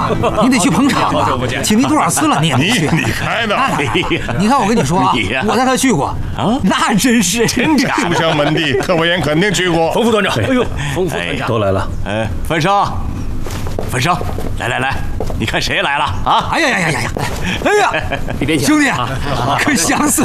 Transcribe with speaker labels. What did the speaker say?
Speaker 1: 您得去捧场啊！请您多少次了，你也没去。
Speaker 2: 你开呢？
Speaker 1: 你看我跟你说啊，我带他去过啊，那真是
Speaker 3: 真假？
Speaker 2: 书香门第，特委员肯定去过。
Speaker 3: 冯副团长，哎呦，冯副团长
Speaker 4: 都来了。
Speaker 3: 范生，范生，来，你看谁来了啊？
Speaker 1: 哎呀，哎呀，
Speaker 3: 你别
Speaker 1: 兄弟，可想死